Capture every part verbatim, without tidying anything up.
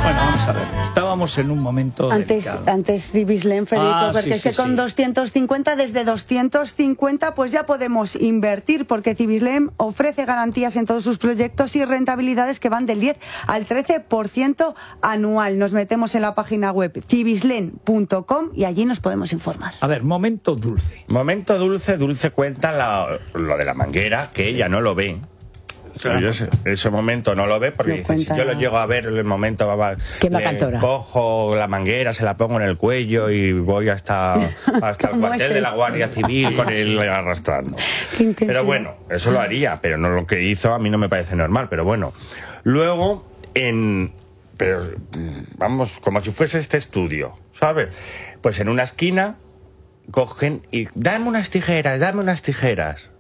Bueno, vamos a ver. Estábamos en un momento Antes, delicado. antes Civislen, Federico, Ah, porque sí, es que sí, con sí. doscientos cincuenta, desde doscientos cincuenta, pues ya podemos invertir, porque Civislen ofrece garantías en todos sus proyectos y rentabilidades que van del diez al trece por ciento anual. Nos metemos en la página web civislen punto com y allí nos podemos informar. A ver, momento dulce. Momento dulce, Dulce cuenta la- lo de la manguera, que ella no lo ve. Claro. Yo ese, ese momento no lo ve porque No dice, si cuenta yo lo nada. llego a ver en el momento, va, Quema le cantora. cojo la manguera, se la pongo en el cuello y voy hasta, hasta el ¿Cómo cuartel es de el- la Guardia Civil con él arrastrando. Qué intensidad. Pero bueno, eso lo haría, pero no lo que hizo a mí no me parece normal, pero bueno. Luego, en... Pero, vamos, como si fuese este estudio, ¿sabes? Pues en una esquina cogen y dame unas tijeras, dame unas tijeras.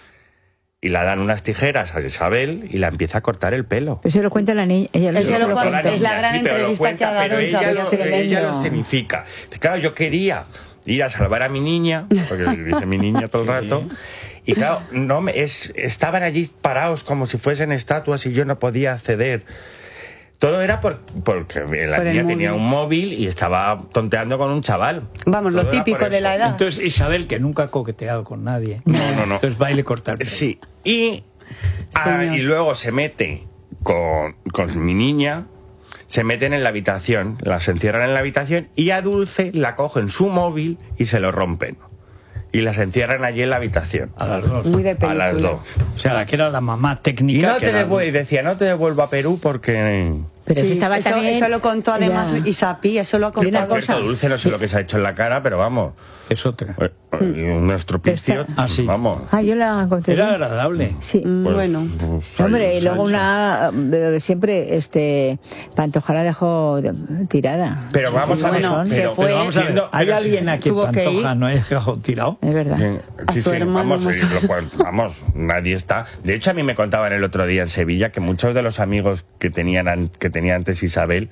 Y la dan unas tijeras a Isabel y la empieza a cortar el pelo. Eso lo cuenta la niña. Ella Eso lo Lo cuenta, cuenta es la niña, gran sí, pero lo entrevista cuenta, que ha dado pero ella Isabel. lo, Tremendo. ella lo escenifica. Claro, yo quería ir a salvar a mi niña, porque dice mi niña todo el rato, y claro, no me, es, estaban allí parados como si fuesen estatuas y yo no podía acceder. Todo era por, porque la Por el niña móvil. tenía un móvil y estaba tonteando con un chaval. Vamos, lo Todo era típico por de eso. la edad. Entonces Isabel, que nunca ha coqueteado con nadie. No, no, no. Entonces va y le corta el pelo. Sí, y, ah, Señor. y luego se mete con, con mi niña, se meten en la habitación, las encierran en la habitación y a Dulce la cogen su móvil y se lo rompen. Y las encierran allí en la habitación. A las dos. Muy de A película. las dos. O sea, la que era la mamá Y técnica. no que te era- devuelvo, y decía, no te devuelvo a Perú porque... Pero Sí, eso estaba eso, también... eso lo contó además Ya. Isapi, eso lo ha Y una contado. Por cierto, cosa. Dulce no sé lo que se ha hecho en la cara, pero vamos, Es otra. eh, eh, un estropicio, Ah, sí. vamos. Ah, yo la encontré. Era bien. agradable. Sí. Mm, Pues, bueno, pues, Hombre, ahí y luego se ha hecho. una... eh, Siempre, este... Pantoja la dejó de- tirada. Pero vamos a ver, bueno, se pero, fue. pero Vamos a ver, siendo- ¿hay pero alguien si- a quien tuvo que Pantoja ir. no haya dejado tirado? Es verdad. Sí, A sí, su sí, hermano vamos, más- sí, lo cual- vamos, nadie está. De hecho, a mí me contaban el otro día en Sevilla que muchos de los amigos que tenían an- que tenía antes Isabel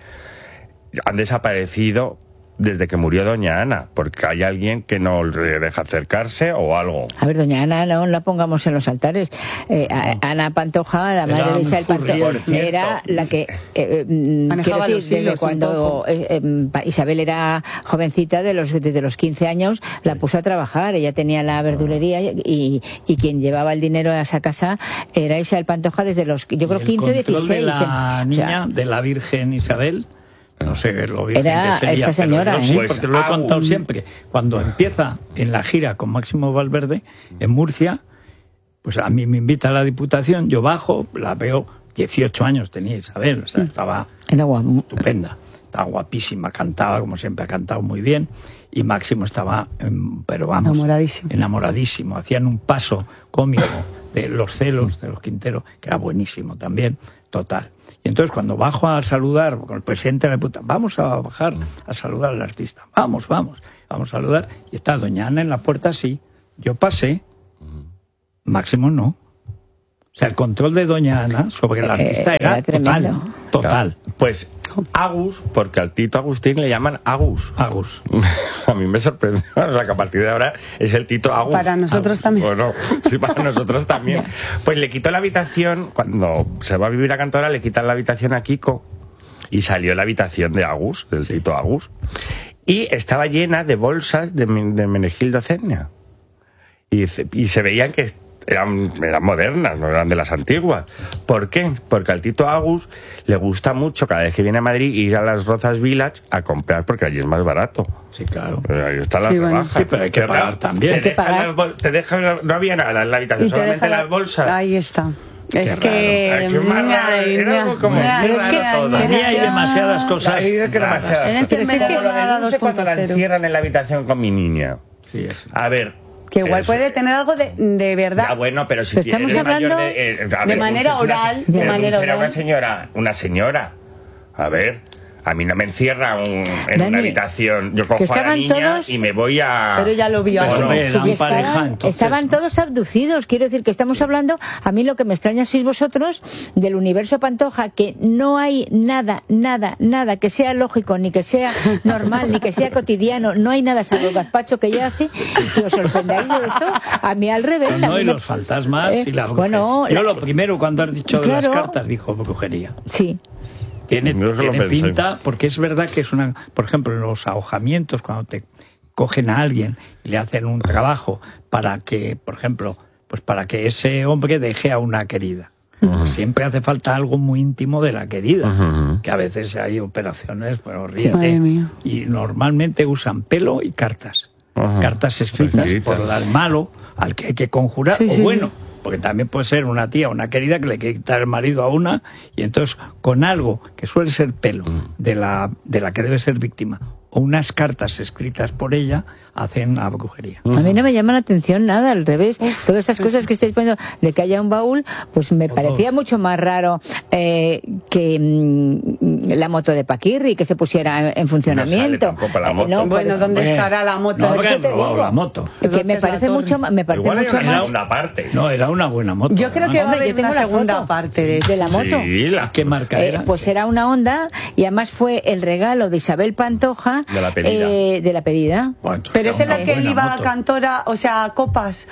han desaparecido desde que murió doña Ana, porque hay alguien que no le deja acercarse o algo. A ver, doña Ana, no la pongamos en los altares. Eh, a- Ana Pantoja, la Era madre de un Isabel Pantoja, furriel. Por cierto. era la que, eh, eh, mm, Manejaba quiero los decir, desde hilos un cuando poco. eh, eh, pa- Isabel era jovencita, de los, desde los quince años, la puso a trabajar. Ella tenía la verdulería y, y quien llevaba el dinero a esa casa era Isabel Pantoja desde los, yo creo, Y el quince o control dieciséis. de la eh. O niña, sea, de la Virgen Isabel, no sé, lo virgen Era que sería, esta pero señora, yo ¿eh? sí, Pues, porque lo he ah, contado un- siempre. Cuando empieza en la gira con Máximo Valverde, en Murcia, pues a mí me invita a la Diputación, yo bajo, la veo, dieciocho años tenía Isabel, o sea, estaba era guapo. estupenda, estaba guapísima, cantaba como siempre, ha cantado muy bien, y Máximo estaba, em, pero vamos, Enamoradísimo. enamoradísimo. Hacían un paso cómico de Los celos de los Quintero, que era buenísimo también, total. Y entonces cuando bajo a saludar con el presidente de la Diputación, vamos a bajar a saludar al artista, vamos, vamos, vamos a saludar, y está doña Ana en la puerta así, yo pasé, Máximo no. O sea, el control de doña Ana sobre el Eh, artista era era tremendo. total, total. Pues Agus, porque al Tito Agustín le llaman Agus. Agus. A mí me sorprendió, o sea, que a partir de ahora es el Tito Agus. Para nosotros también. Bueno, sí, para nosotros también. Pues le quitó la habitación, cuando se va a vivir a Cantora, le quitan la habitación a Kiko y salió la habitación de Agus, del Tito Agus. Y estaba llena de bolsas de, men- de Menegildo Cegna. Y, se- y se veían que eran, eran modernas, no eran de las antiguas. ¿Por qué? Porque al Tito Agus le gusta mucho, cada vez que viene a Madrid, ir a las Rozas Village a comprar, porque allí es más barato. Sí, claro. Pero ahí están las Sí, bueno. rebajas. Sí, pero hay que Te pagar dejan- también. Te Hay que dejan pagar. las bol- te dejan- no había nada en la habitación, Y te solamente deja la- las bolsas. Ahí está. Es Qué que... raro. Ay, qué mal, Ay, era algo como ay, muy Pero es que- raro todo. Para mí hay Pero- demasiadas cosas. Hay que raras. demasiadas En cosas. este Pero si es que Como lo de nada Dulce cuando la dos punto cero. encierran en la habitación con mi niña. Sí, es. A ver. Que igual eso- puede tener algo de, de verdad. Ya, bueno, pero si Pero estamos eres mayor hablando de, eh, a de ver, manera Dulce es una- oral, de pero manera Dulce era oral. una señora, una señora. A ver, a mí no me encierra un- en Dani, una habitación. Yo cojo que a la estaban niña todos- y me voy a... Pero ya lo vio Bueno, así. Hombre, eran Y pareja, estaban, entonces, estaban ¿no? todos abducidos, quiero decir que estamos hablando, a mí lo que me extraña sois vosotros del universo Pantoja, que no hay nada, nada, nada que sea lógico, ni que sea normal, ni que sea cotidiano, no hay nada salvo el gazpacho que ella hace, y que os sorprendáis de eso, a mí al revés. No, a no, mí y me- los fantasmas Eh, y la brujería. bueno, Yo la- lo primero cuando has dicho de Claro. las cartas dijo brujería. Sí. Tiene, Yo que lo tiene pensé. pinta, porque es verdad que es una... Por ejemplo, en los ahogamientos, cuando te cogen a alguien y le hacen un trabajo para que, por ejemplo, pues para que ese hombre deje a una querida. Pues siempre hace falta algo muy íntimo de la querida, Ujú. que a veces hay operaciones, pero Sí, ríete, madre mía. y normalmente usan pelo y cartas. Ajá. Cartas escritas Escritas. por al malo, al que hay que conjurar, Sí, o sí, bueno, sí. porque también puede ser una tía o una querida que le quiere quitar el marido a una, y entonces con algo que suele ser pelo de la, de la que debe ser víctima, o unas cartas escritas por ella, hacen la brujería. A mí no me llama la atención nada, al revés. Todas estas cosas que estáis poniendo de que haya un baúl, pues me parecía mucho más raro eh, que mm, la moto de Paquirri, que se pusiera en funcionamiento. No sale tampoco la Eh, moto. no, Bueno, pues, ¿dónde Hombre, estará la moto? No Por habrán eso te robado digo. la moto. que me Entonces, parece la mucho, torre. ma- me parece Igual hay mucho una más. segunda parte. No, era una buena moto. Yo creo que además. va a Hombre, haber yo tengo una la segunda foto parte de, de la eso. moto. Sí, la... ¿Qué marca Eh, era? pues era una Honda y además fue el regalo de Isabel Pantoja De la pedida. eh, de la pedida. Bueno, entonces Pero era es en la una que él buena iba a moto. Cantora, o sea, a Copas,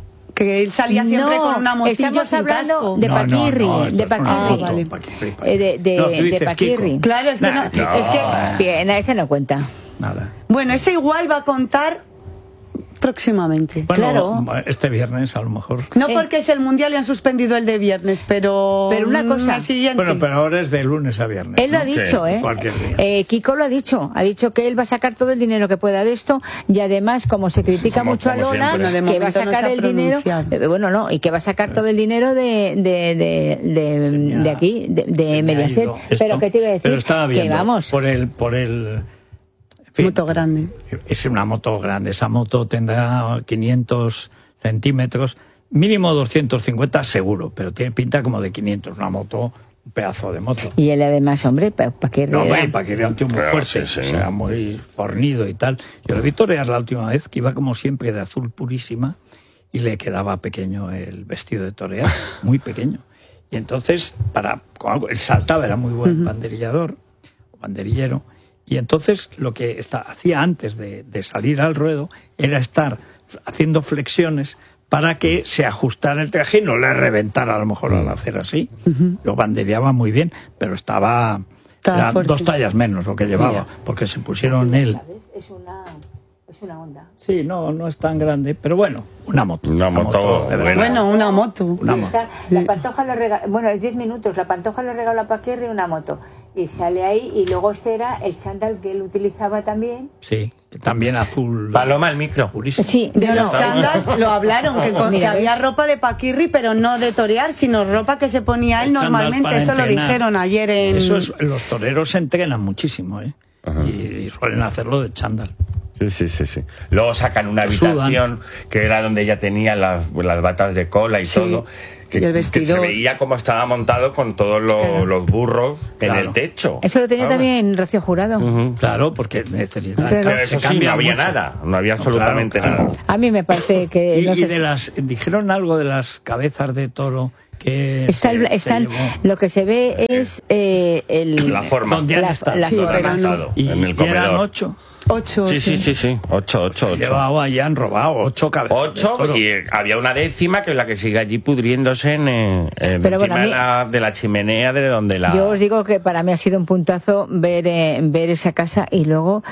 que él salía siempre No, con una motillo estamos sin hablando casco. de No, no, Paquirri, no, de esto es una Paquirri. moto, vale. Paquirri, Eh, de, de, No, tú de dices Paquirri. Kiko. Claro, es que Nah, no, no. es que Bien, esa no cuenta. Nada. bueno, ese igual va a contar próximamente. Bueno, Claro. este viernes a lo mejor. No Eh. porque es el mundial y han suspendido el de viernes, pero Pero una cosa. el siguiente. Bueno, pero ahora es de lunes a viernes. Él lo ha ¿no? dicho, Sí, ¿eh? cualquier día. Eh, Kiko lo ha dicho. Ha dicho que él va a sacar todo el dinero que pueda de esto y además, como se critica Como- mucho a como Lola, siempre. Bueno, de que va a momento no sacar se ha el dinero. pronunciado. eh, bueno, no, y que va a sacar todo el dinero de, de, de, de, Se me ha- de aquí, de, de se me ha Mediaset. ido esto, Pero que te iba a decir pero estaba que viendo vamos. por el por el en fin, Moto grande. es una moto grande. Esa moto tendrá quinientos centímetros, mínimo doscientos cincuenta seguro, pero tiene pinta como de quinientos. Una moto, un pedazo de moto. Y él además, hombre, para que No, hombre, para que vea un tío muy Pero, fuerte, sí, sí. o sea, muy fornido y tal. Yo lo vi torear la última vez, que iba como siempre de azul purísima, y le quedaba pequeño el vestido de torear, muy pequeño. Y entonces, para con algo, él saltaba, era muy buen banderillador, o banderillero, y entonces lo que está, hacía antes de, de salir al ruedo era estar haciendo flexiones para que se ajustara el traje y no le reventara a lo mejor al hacer así. Lo bandereaba muy bien, pero estaba, Estaba era fuerte. dos tallas menos lo que llevaba, porque se pusieron él. Es una, es una onda. Sí, no, no es tan grande, pero bueno, una moto. Una moto de verdad. buena. Bueno, una moto. Una moto. Está- la Pantoja le regala, bueno, es diez minutos, la Pantoja le regala a Paquirri una moto. Y sale ahí, y luego este era el chándal que él utilizaba también. Sí, también azul. Paloma al micro. purísimo. Sí, De no, los no. chándal lo hablaron, que, con- que Mira, había ¿ves? ropa de Paquirri, pero no de torear, sino ropa que se ponía él El chándal normalmente. para Eso lo entrenar. dijeron ayer en... Eso es, los toreros se entrenan muchísimo, ¿eh? Ajá. Y, y suelen hacerlo de chándal. Sí, sí, sí, sí. Luego sacan una Sudan. habitación que era donde ella tenía las, las batas de cola y Sí, todo. Que, y el que se vestidor. veía cómo estaba montado con todos los, Claro. los burros en Claro. el techo. Eso lo tenía Vamos. también Rocío Jurado. Ujú. Claro, porque necesita. Pero Pero eso sí, no había nada, no había absolutamente claro, claro. nada. A mí me parece que... Y, no y sé de si- las, dijeron algo de las cabezas de toro que Está el- se- está se el- llevó. lo que se ve es eh, el, La forma. ¿Dónde han la- estado? la Sí, Donde forma. han pero no- estado, Y, en el y eran comedor. ocho. Ocho. Sí, sí, sí, sí. Ocho, ocho, ocho. Llevaba y han robado ocho cabezas. de Ocho toro. y eh, había una décima que es la que sigue allí pudriéndose en, eh, en Pero encima bueno, a mí- de, la, de la chimenea de donde la... Yo os digo que para mí ha sido un puntazo ver, eh, ver esa casa y luego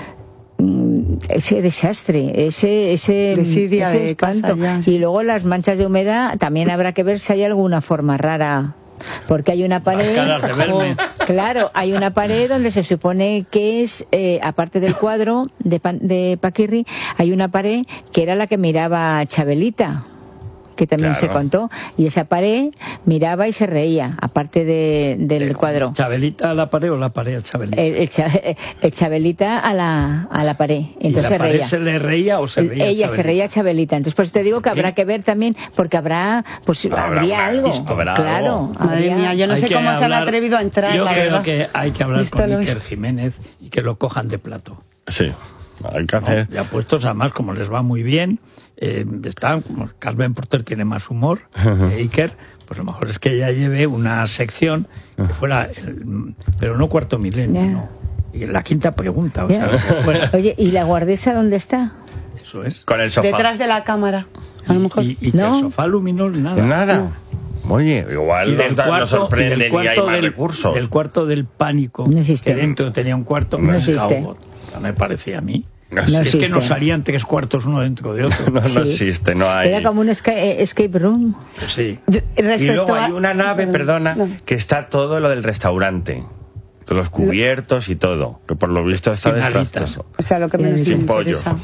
mm, ese desastre, ese, ese, Desidia ese de espanto. casa ya, sí. Y luego las manchas de humedad, también habrá que ver si hay alguna forma rara. Porque hay una pared, caras de Belmez. claro, hay una pared donde se supone que es, eh, aparte del cuadro de, Pan- de Paquirri, hay una pared que era la que miraba a Chabelita, que también Claro. se contó, y esa pared miraba y se reía, aparte de, del cuadro. ¿Chabelita a la pared o la pared a Chabelita? El, el Cha- el Chabelita a la, a la pared, ¿Y entonces la se pared reía. se le reía o se El- reía ella se Chabelita? reía Chabelita, entonces por eso te digo que habrá que ver también, porque habrá, pues Habrá habría una- algo, habrá claro. algo. Madre habría- mía, yo no Hay sé que cómo se han hablar- atrevido a entrar, Yo la creo verdad. que hay que hablar Visto con lo Iker visto. Jiménez y que lo cojan de plato. Sí, hay que ¿no? hacer... Ya puestos, además, como les va muy bien, eh, están, como Carmen Porter tiene más humor, eh, Iker, pues lo mejor es que ella lleve una sección que fuera, el- pero no cuarto milenio, Ya. no. Y la quinta pregunta, o Ya. sea, que fuera, Oye, ¿y la guardesa dónde está? eso es. Con el sofá. Detrás de la cámara. A lo Y- mejor. Y, y que No. el sofá luminol, nada. Nada. Oye, igual Y del nos, cuarto, nos sorprenden y del y, hay cuarto más del, recursos. del cuarto del pánico, No existe. que dentro tenía un cuarto, No nunca existe. hubo. Me parecía a mí. No No es que existe. nos salían tres cuartos uno dentro de otro. No, no Sí. existe, no hay. Era como un esca- eh, escape room. Pues sí. Yo- Y respecto luego a- hay una nave, perdona, No. que está todo lo del restaurante. Los cubiertos y todo. Que por lo visto está Sin alitas. desastroso. O sea, lo que menos Sin me pollo. interesa.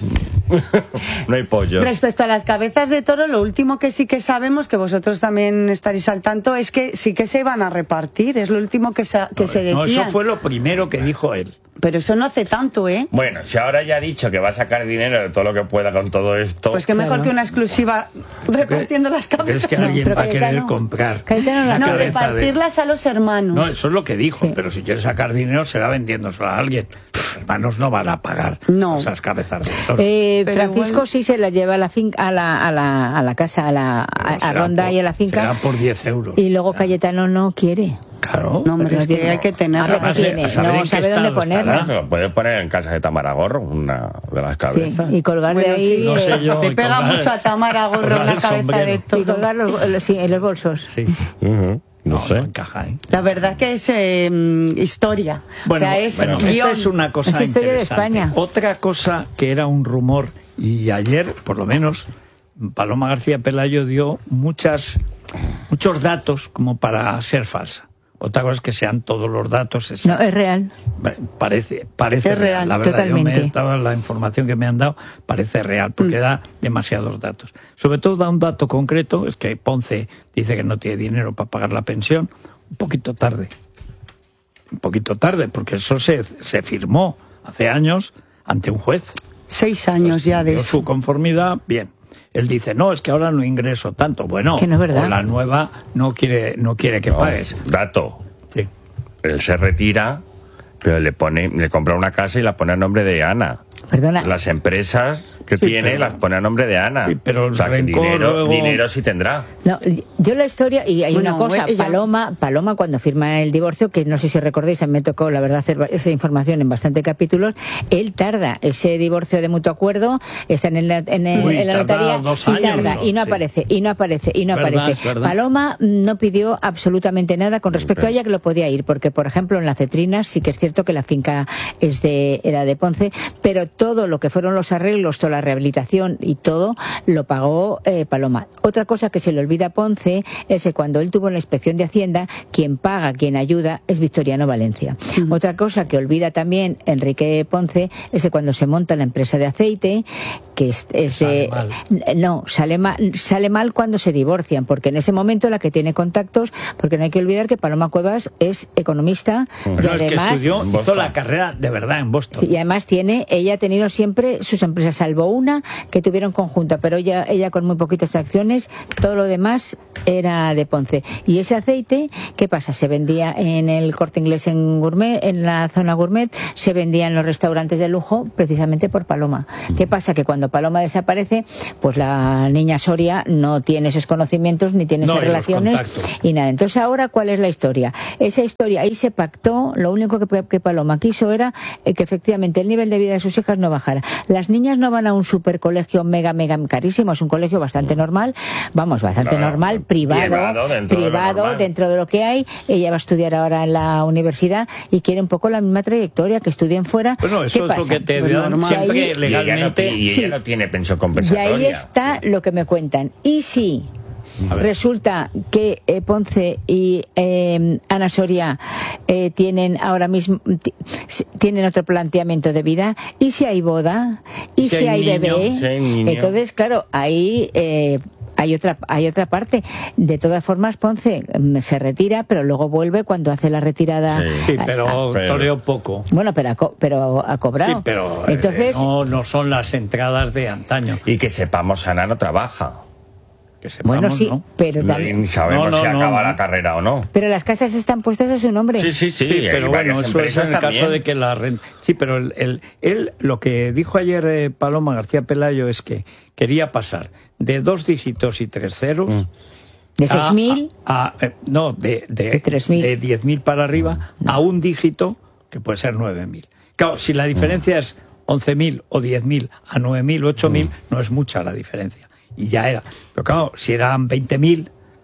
No hay pollo. Respecto a las cabezas de toro, lo último que sí que sabemos, que vosotros también estaréis al tanto, es que sí que se iban a repartir. Es lo último que, sa- que se No, decía. eso fue lo primero que dijo él. Pero eso no hace tanto, ¿eh? Bueno, si ahora ya ha dicho que va a sacar dinero de todo lo que pueda con todo esto. Pues que mejor Claro. que una exclusiva repartiendo las ¿Crees cabezas. que No, alguien pero va a querer Cayetano- comprar? Cayetano la la No, cabeza de- repartirlas a los hermanos. No, eso es lo que dijo, Sí. pero si quiere sacar dinero será vendiéndoselo a alguien. Los hermanos no van a pagar No. esas cabezas de toro. Eh, Pero Francisco igual- sí se la lleva a la finca, a la, a la, a la casa, a la a, a Será Ronda por- y a la finca. será por diez euros. Y luego Cayetano no quiere. Claro. No, hombre, Pero es que tiene- hay que tener. A ver, Además, tiene, a saber no en qué sabe dónde estado ponerla. estará. Se lo puede poner en casa de Tamara Gorro, una de las Sí, cabezas. y colgar Bueno, de ahí. sí, No sé eh, yo. Te y pega colgar- mucho a Tamara Gorro colgar en la el cabeza sombrero. de y toro. colgar los, los- sí, en los bolsos. Sí. Ujú, No, No, sé. no encaja, ¿eh? La verdad que es eh, historia. Bueno, o sea, es bueno, guión. esta es una cosa Es historia de interesante. España. Otra cosa que era un rumor, y ayer, por lo menos, Paloma García Pelayo dio muchas, muchos datos como para ser falsa. Otra cosa es que sean todos los datos No, exactos. es real. Parece, parece Es real. real, La verdad, yo me totalmente. he dado la información que me han dado, parece real, porque Mm. da demasiados datos. Sobre todo da un dato concreto, es que Ponce dice que no tiene dinero para pagar la pensión, un poquito tarde. Un poquito tarde, porque eso se, se firmó hace años ante un juez. Seis años ya de Dio eso. su conformidad, bien. Él dice, no, es que ahora no ingreso tanto. Bueno, Que no es verdad. o la nueva no quiere, no quiere que No, pagues. dato. Sí. Él se retira, pero le pone, le compra una casa y la pone a nombre de Ana. Perdona. Las empresas que Sí, tiene pero- las pone a nombre de Ana. Sí, pero el o sea, que rencor dinero, luego- dinero sí tendrá. No, yo la historia, y hay Bueno, una cosa, ella- Paloma, Paloma cuando firma el divorcio, que no sé si recordáis, me tocó la verdad hacer esa información en bastante capítulos, él tarda, ese divorcio de mutuo acuerdo, está en, el- en, el- Uy, en la tarda notaría dos y años, tarda, ¿no? y no Sí. aparece, y no aparece, y no Verdad, aparece. verdad. Paloma no pidió absolutamente nada con respecto a ella que lo podía ir, porque por ejemplo en la Cetrinas sí que es cierto que la finca es de, era de Ponce, pero todo lo que fueron los arreglos, toda la rehabilitación y todo lo pagó eh, Paloma. Otra cosa que se le olvida a Ponce es que cuando él tuvo la inspección de Hacienda, quien paga, quien ayuda es Victoriano Valencia. Otra cosa que olvida también Enrique Ponce es que cuando se monta la empresa de aceite, que es, es Sale de... mal. No, sale mal, sale mal cuando se divorcian, porque en ese momento la que tiene contactos, porque no hay que olvidar que Paloma Cuevas es economista y No, es que además... estudió, En hizo Boston. la carrera de verdad en Boston. Sí, y además tiene, ella ha tenido siempre sus empresas, salvo una que tuvieron conjunta, pero ella, ella con muy poquitas acciones, todo lo demás era de Ponce. Y ese aceite, ¿qué pasa? Se vendía en el Corte Inglés en Gourmet, en la zona Gourmet, se vendía en los restaurantes de lujo precisamente por Paloma. ¿Qué pasa? Que cuando Paloma desaparece, pues la niña Soria no tiene esos conocimientos ni tiene No, esas y los relaciones contactos. y nada. Entonces ahora, ¿cuál es la historia? Esa historia, ahí se pactó, lo único que, que Paloma quiso era eh, que efectivamente el nivel de vida de sus hijas no bajara. Las niñas no van a un supercolegio mega, mega carísimo, es un colegio bastante normal, vamos, bastante Claro, normal, privado, privado dentro de lo privado normal. dentro de lo que hay. Ella va a estudiar ahora en la universidad y quiere un poco la misma trayectoria, que estudien fuera. Bueno, ¿Qué eso es lo pasa? que te Pues dan normal. siempre Y ahí- Y ella no, legalmente. y ella Sí. no tiene pensión Y compensatoria. ahí está lo que me cuentan. Y si A ver. resulta que eh, Ponce y eh, Ana Soria eh, tienen ahora mismo ti- tienen otro planteamiento de vida, y si hay boda, y Si si hay hay niño, bebé, si hay niño. entonces claro, ahí eh, hay otra hay otra parte. De todas formas, Ponce mm, se retira, pero luego vuelve cuando hace la retirada. Sí. Sí, a- pero a- pero- toreó poco. bueno, pero ha, co- pero ha cobrado. Sí, pero eh, entonces no, no son las entradas de antaño. Y que sepamos, Ana no trabaja. Que sepamos, bueno, sí, ¿no? pero Ni, también ni sabemos No, no, si no, acaba no. la carrera o no. pero las casas están puestas a su nombre. Sí, sí, sí. Sí, hay pero varias bueno, eso es empresas en el también. caso de que la renta... Sí, pero el, el- él, lo que dijo ayer eh, Paloma García Pelayo es que quería pasar de dos dígitos y tres ceros... Mm. De a- seis mil. a- a- eh, no, de, de, De tres mil. de diez mil para arriba a un dígito que puede ser nueve mil. Claro, si la diferencia es once mil o diez mil a nueve mil o ocho mil, no es mucha la diferencia. Y ya era. Pero claro, si eran veinte mil,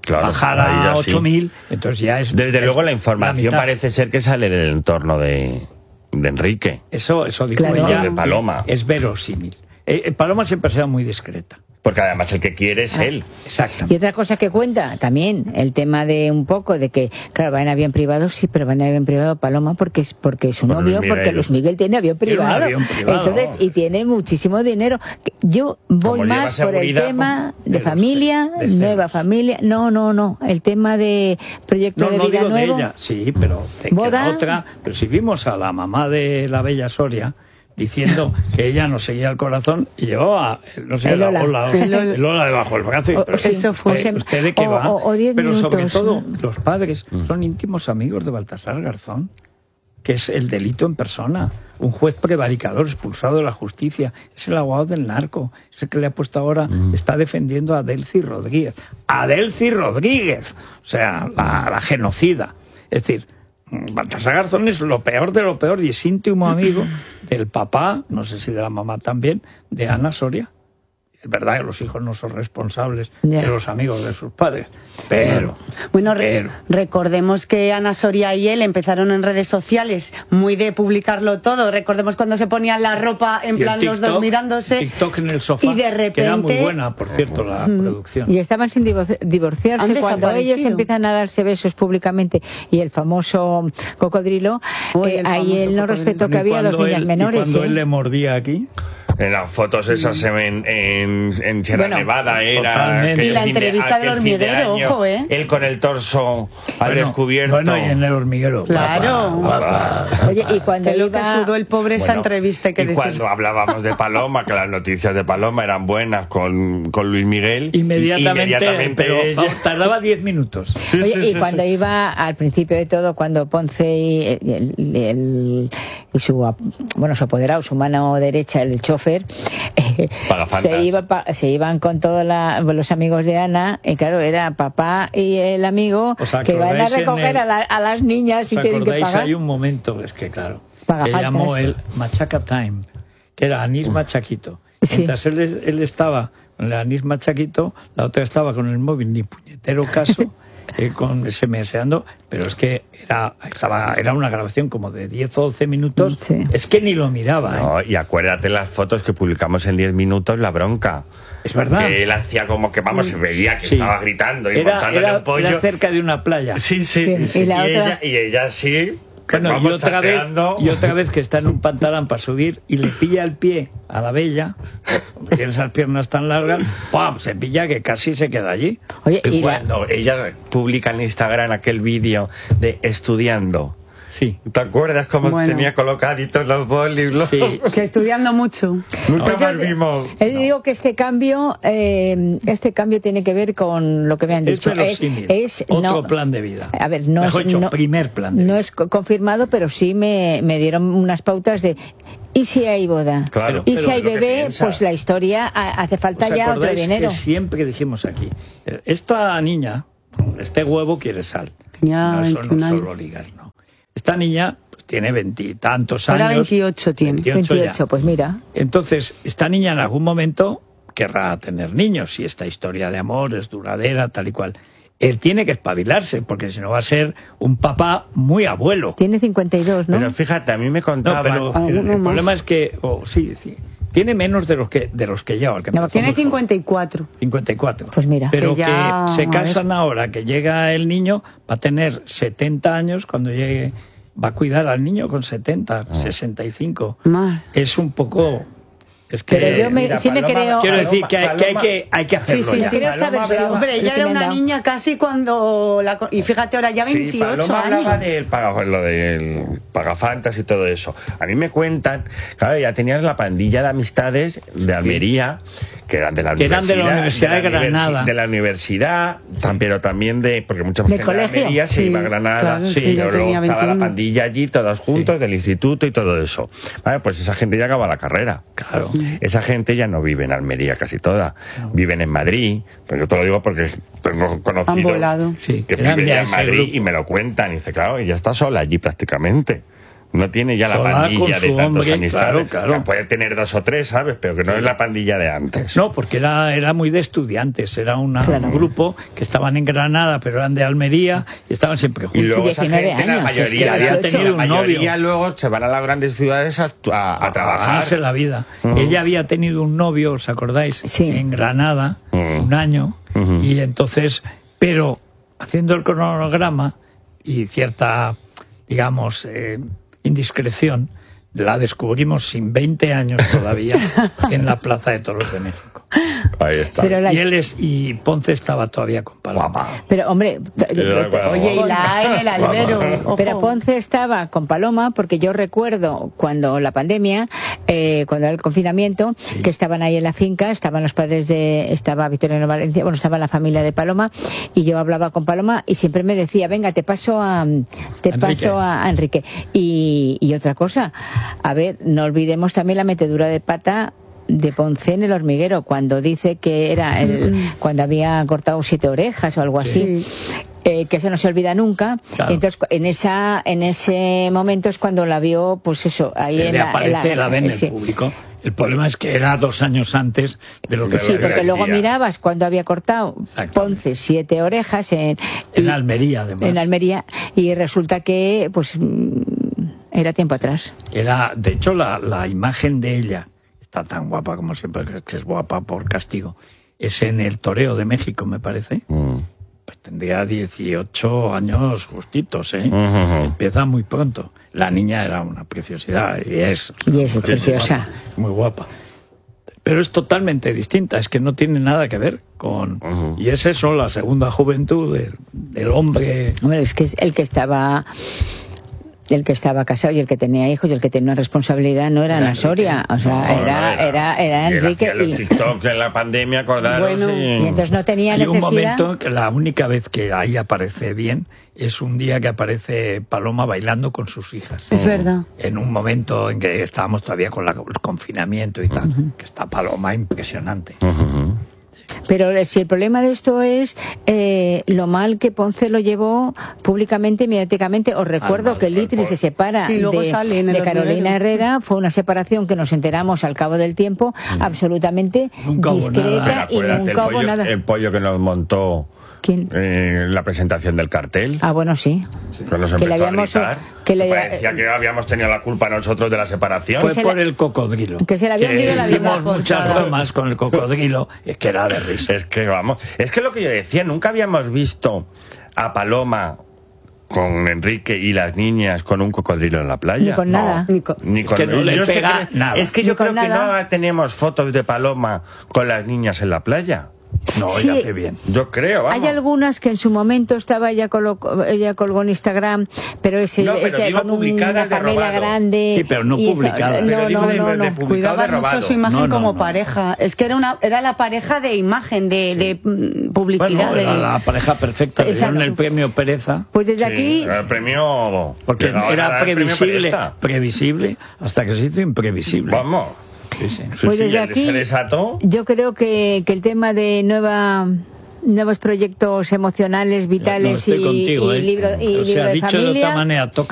Claro, bajar ahí ya a sí. ocho mil, entonces ya es... Desde es luego la información mitad. parece ser que sale del entorno de, de Enrique. Eso, eso dijo Claro. ella. De Paloma. Es verosímil. Eh, Paloma siempre ha sido muy discreta. Porque además el que quiere es él. Exactamente. Y otra cosa que cuenta también, el tema de un poco de que, claro, va en avión privado, sí, pero va en avión privado Paloma porque es porque es su Por novio, Luis porque Miguel. Luis Miguel tiene avión Tiene un privado. avión privado. Entonces, y tiene muchísimo dinero. Yo voy Como lleva más por el seguridad, tema pues, de celos, familia, de celos. nueva familia. No, no, no. El tema de proyecto No, de no vida digo de nuevo. ella, sí, pero de que Boda. la otra, pero si vimos a la mamá de la Bella Soria diciendo que ella nos seguía el corazón y llevaba, no sé, El la Lola. ola, El Lola. el Lola debajo del brazo. y- O- pero, sí, eso fue. eh, ¿usted de qué O- va? o- o diez pero sobre minutos. todo, los padres son íntimos amigos de Baltasar Garzón, que es el delito en persona. Un juez prevaricador expulsado de la justicia. Es el abogado del narco. Es el que le ha puesto ahora, está defendiendo a Delcy Rodríguez. ¡A Delcy Rodríguez! O sea, la, la genocida. Es decir, Baltasar Garzón es lo peor de lo peor y es íntimo amigo del papá, no sé si de la mamá también, de Ana Soria. Es verdad que los hijos no son responsables Ya. de los amigos de sus padres, pero... Bueno, re- pero- recordemos que Ana Soria y él empezaron en redes sociales muy de publicarlo todo. Recordemos cuando se ponían la ropa en y el plan los dos TikTok, mirándose. TikTok en el sofá, y de que era muy repente- buena, por cierto, la producción. Y estaban sin divo- divorciarse Han cuando ellos desaparecido. empiezan a darse besos públicamente y el famoso cocodrilo, Uy, eh, el ahí famoso el no cocodrilo. respeto que Y había a dos cuando niñas él- menores. Y cuando ¿eh? él le mordía aquí, En las fotos esas en, en, en Sierra Bueno, Nevada era... totalmente. aquel Y la fin de- entrevista del aquel fin de hormiguero, año, ojo, ¿eh? Él con el torso al bueno, descubierto. bueno, y en el hormiguero. Claro. Guapa, guapa. Oye, y cuando Que lo que iba... sudó el pobre esa Bueno, entrevista, hay que y decir. cuando hablábamos de Paloma, que las noticias de Paloma eran buenas con, con Luis Miguel, Inmediatamente, inmediatamente pero ella- vamos, tardaba diez minutos. Sí, Oye, sí, y sí, cuando sí. iba al principio de todo, cuando Ponce y, el- el- el- y su ap- bueno su apoderado, su mano derecha, el chofer, eh, Pagafantas. se iba pa- se iban con todos la- los amigos de Ana, y claro, era papá y el amigo ¿Os que van a acordáis en recoger el- a, la- a las niñas y ¿Os tienen que acordáis? pagar. Hay un momento, es que claro, Paga que faltas. llamó el Machaca Time, que era Anís Machaquito. Sí. Mientras él, él estaba con el Anís Machaquito, la otra estaba con el móvil, ni puñetero caso, eh, con SMSeando, pero es que era, estaba, era una grabación como de diez o doce minutos, Sí. es que ni lo miraba, ¿eh? No, y acuérdate las fotos que publicamos en diez minutos, la bronca. Es verdad. Que él hacía como que, vamos, se veía que Sí. estaba gritando y Era, montándole era, un pollo. era cerca de una playa. Sí, sí, Sí, sí, sí. y Y, la otra- ella, y ella sí. que Bueno, y vamos otra, vez, chateando. y otra vez que está en un pantalón para subir y le pilla el pie a la Bella, como tiene esas piernas tan largas, ¡pam! Se pilla que casi se queda allí. Oye, Y y la- cuando ella publica en Instagram aquel vídeo de estudiando, Sí. ¿te acuerdas cómo Bueno. tenía colocaditos los bolis? los- Sí. Que estudiando mucho. Nunca Yo más te- vimos. eh, digo que este cambio, eh, este cambio tiene que ver con lo que me han Es dicho. verosímil. es Otro no- plan de vida. A ver, no Mejor es, dicho, no, primer plan de no vida. es co- confirmado, pero sí me, me dieron unas pautas de ¿y si hay boda? Claro, ¿Y pero si hay es lo que bebé? piensa. Pues la historia ha- hace falta ¿Os ya otro acordáis dinero. que siempre dijimos aquí, eh, esta niña, este huevo quiere sal. Tenía no, eso veintiún no años. solo ligar, no. Esta niña pues, tiene veintitantos años. Ahora veintiocho tiene. veintiocho ya. veintiocho, pues mira. Entonces, esta niña en algún momento querrá tener niños, si esta historia de amor es duradera, tal y cual. Él tiene que espabilarse, porque si no va a ser un papá muy abuelo. Tiene cincuenta y dos, ¿no? Pero fíjate, a mí me No, contaban... pero el, el Alguno más. problema es que, oh, sí, sí, tiene menos de los que de los que lleva. el que No, empezó tiene muy joven. cincuenta y cuatro. cincuenta y cuatro. Pues mira. Pero Que que, ya, se a casan ahora, que llega el niño, va a tener setenta años cuando llegue, va a cuidar al niño con setenta, sesenta y cinco. Más. Es un poco... Es que, Pero yo me- mira, sí me Paloma- creo- quiero Paloma- decir que hay, que hay que hay que hacerlo Sí, sí, ya. sí. Creo esta Paloma versión. hablaba- Hombre, lo ella que era me han una dado. niña casi cuando la... co- Y fíjate, ahora ya veintiocho Sí, Paloma hablaba años. del paga, lo del pagafantas y todo eso. A mí me cuentan, claro, ya tenías la pandilla de amistades de Almería, que eran de la Que eran universidad. de la Universidad de la universi- Granada. De la universidad, tam- pero también de... Porque mucha ¿De gente de colegio? Almería se Sí, iba a Granada. claro, sí, pero yo luego tenía estaba la veintiuno. pandilla allí, todos juntos, del instituto y todo eso. Vale, pues esa gente ya acaba la carrera. Claro. Esa gente ya no vive en Almería casi toda. Viven en Madrid. Pero yo te lo digo porque tengo conocidos Han volado. Sí, que eran viven de ya en ese Madrid grupo. y me lo cuentan. Y dice, claro, ella está sola allí prácticamente. No tiene ya la Sola pandilla con de su tantos hombre, amistades. claro, claro. Que puede tener dos o tres, ¿sabes? Pero que no es la pandilla de antes. No, porque era, era muy de estudiantes, era una, Claro. un grupo que estaban en Granada, pero eran de Almería y estaban siempre Y juntos. luego esa diecinueve gente, la años, es mayoría, que la había tenido un mayoría novio. luego se van a las grandes ciudades a, a, a trabajar. ganarse la vida. Ujú. Ella había tenido un novio, ¿os acordáis? Sí. En Granada, Ujú. un año, Ujú. y entonces, pero haciendo el cronograma y cierta, digamos, eh, indiscreción, la descubrimos sin veinte años todavía en la Plaza de Toros de México. Ahí está. Pero la- Y él es, y Ponce estaba todavía con Paloma. Guapa. Pero, hombre, t- Yo- t- Oye, y la en el albero. ojo. pero Ponce estaba con Paloma porque yo recuerdo cuando la pandemia, eh, cuando era el confinamiento, que estaban ahí en la finca, estaban los padres de, estaba Victoriano Valencia, bueno, estaba la familia de Paloma y yo hablaba con Paloma y siempre me decía, venga, te paso a, te Enrique. paso a, a Enrique. Y, y otra cosa, a ver, no olvidemos también la metedura de pata de Ponce en El Hormiguero, cuando dice que era el, cuando había cortado siete orejas o algo así. Eh, que eso no se olvida nunca. Claro. Entonces, en esa, en ese momento es cuando la vio, pues eso, ahí Se en le la, aparece, en la, ve en el sí. público. El problema es que era dos años antes de lo que Sí, se porque decía. luego mirabas cuando había cortado Exactamente. Ponce siete orejas en, En y- Almería, además. en Almería, y resulta que, pues, mm, era tiempo atrás. Era, de hecho, la, la imagen de ella, está tan guapa como siempre, que es guapa por castigo, es en el Toreo de México, me parece. Mm. Pues tendría dieciocho años justitos, ¿eh? Ujú. Empieza muy pronto. La niña era una preciosidad y es, Y es muy preciosa. guapa, muy guapa. Pero es totalmente distinta, es que no tiene nada que ver con... Ujú. Y es eso, la segunda juventud del, del hombre... Hombre, es que es el que estaba... El que estaba casado y el que tenía hijos y el que tenía una responsabilidad no era Era Ana Soria, o sea, No, no era, era, era Y él Enrique. hacía los Y, TikTok en la pandemia, acordaros. Bueno, y... y entonces no tenía Hay un necesidad. momento que la única vez que ahí aparece bien es un día que aparece Paloma bailando con sus hijas. Es verdad. En un momento en que estábamos todavía con la- el confinamiento y tal, que está Paloma impresionante. Ujú. Pero eh, si el problema de esto es eh, lo mal que Ponce lo llevó públicamente, mediáticamente, os recuerdo mal, que Litri por- se separa Sí, luego de, sale en el de Carolina hormiguero. Herrera, fue una separación que nos enteramos al cabo del tiempo, absolutamente Nunca hubo discreta nada. y Acuérdate, nunca el hubo pollo, nada. el pollo que nos montó ¿Quién? eh, la presentación del cartel. Ah, bueno, sí. Que nos Que le empezó habíamos- a gritar. que le- Parecía que habíamos tenido la culpa nosotros de la separación. Fue se por la- el cocodrilo. que se le había hundido la vida. hicimos muchas Portada. bromas con el cocodrilo, es que era de risa. Es que vamos, es que lo que yo decía, nunca habíamos visto a Paloma con Enrique y las niñas con un cocodrilo en la playa. Ni con nada. Ni con- Ni Es que no le yo es que pega creo- nada. Es que Ni yo con creo que nada. no tenemos fotos de Paloma con las niñas en la playa. No, Sí. ella hace bien. Yo creo, vamos. Hay algunas que en su momento estaba ella, colo- ella colgó en Instagram, pero ese, No, pero ese digo con una publicadas de familia robado. grande. Sí, pero no y eso- publicadas. no, Pero no, digo de- no, de no. publicado Cuidaba de robado. mucho su imagen No, no, como no. pareja. Es que era una era la pareja de imagen, de, de mm, publicidad. Bueno, de- era la pareja perfecta, le dieron Exacto. el premio Pereza, Pues desde Sí, aquí, el premio. porque llegaba a era dar el premio previsible, Pereza. previsible, hasta que se hizo imprevisible. Vamos. Sí, sí. Sí, pues sí, desde el- aquí se desató. yo creo que, que el tema de nueva nuevos proyectos emocionales, vitales No, estoy y, contigo, y ¿eh? libro, y O sea, libro de dicho de familia. otra manera, toca